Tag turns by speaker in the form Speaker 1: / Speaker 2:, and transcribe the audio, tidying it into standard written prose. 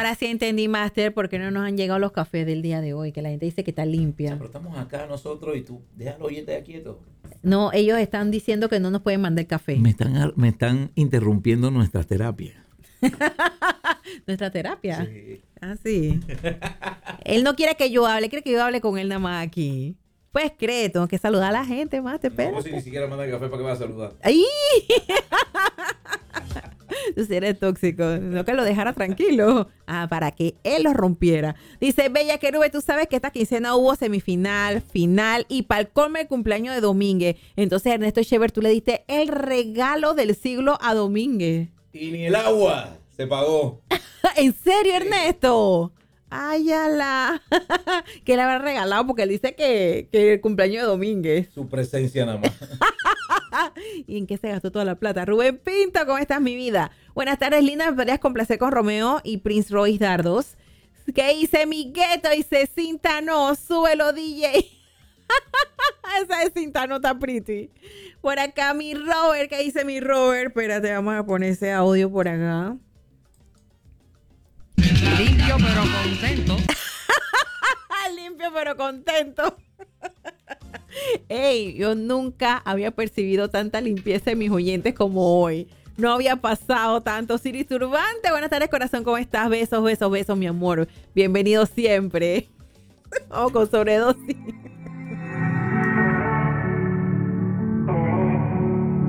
Speaker 1: Ahora sí entendí, Master, por qué no nos han llegado los cafés del día de hoy, que la gente dice que está limpia.
Speaker 2: Pero estamos acá nosotros y tú, deja a los oyentes ya quietos.
Speaker 1: No, ellos están diciendo que no nos pueden mandar café.
Speaker 2: Me están interrumpiendo nuestra terapia.
Speaker 1: Nuestra terapia.
Speaker 2: Sí.
Speaker 1: Ah, sí. Él no quiere que yo hable, quiere que yo hable con él nada más aquí. Pues cree, tengo que saludar a la gente, más te espero.
Speaker 2: No, si ni siquiera manda café, ¿para qué vas a saludar?
Speaker 1: ¡Ay! Tú sí eres tóxico, no que lo dejara tranquilo. Ah, para que él lo rompiera. Dice, Bella Querube, tú sabes que esta quincena hubo semifinal, final y para el colme el cumpleaños de Domínguez. Entonces, Ernesto Echever, tú le diste el regalo del siglo a Domínguez.
Speaker 2: Y ni el agua se pagó.
Speaker 1: ¿En serio, Ernesto? Ay, ala. Que le habrá regalado porque él dice que el cumpleaños de Domínguez.
Speaker 2: Su presencia nada más.
Speaker 1: ¿Y en qué se gastó toda la plata? Rubén Pinto, ¿cómo estás, mi vida? Buenas tardes, linda. ¿Me podrías complacer con Romeo y Prince Royce Dardos? ¿Qué dice mi gueto? Dice cinta no, súbelo, DJ. Esa es cinta no está pretty. Por acá mi Robert, ¿qué dice mi Robert? Espérate, vamos a poner ese audio por acá.
Speaker 3: Limpio pero contento.
Speaker 1: Limpio pero contento. Ey, yo nunca había percibido tanta limpieza en mis oyentes como hoy. No había pasado tanto. Siris Turbante, buenas tardes, corazón, ¿cómo estás? Besos, besos, besos, mi amor. Bienvenido siempre. Vamos con sobredosis.